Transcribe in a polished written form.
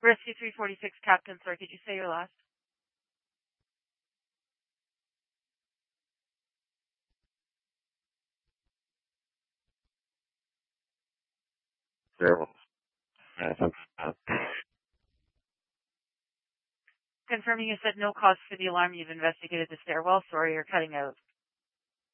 Rescue 346, Captain, sorry, could you say your last? Terrible. Confirming you said no cause for the alarm. You've investigated the stairwell. Sorry, you're cutting out.